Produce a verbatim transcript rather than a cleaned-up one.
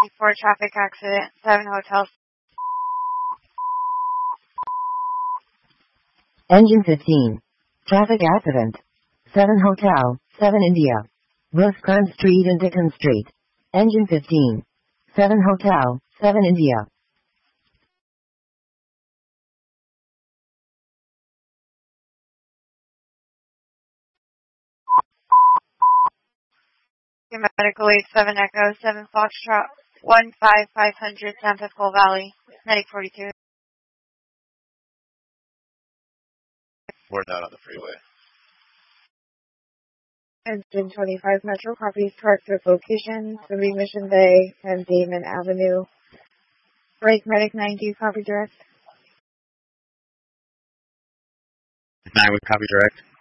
four traffic accident, seven hotels. Engine fifteen. Traffic accident. seven Hotel, seven India. Rosecrans Street and Dickens Street. Engine fifteen. seven Hotel, seven India. Medical eight seven Echo, seven Foxtrot, one five five hundred San Pasqual Valley, Medic forty-two. We're not on the freeway. Engine twenty-five Metro Properties parked with location, three Mission Bay and Damon Avenue. Break Medic ninety, copy direct. nine with copy direct.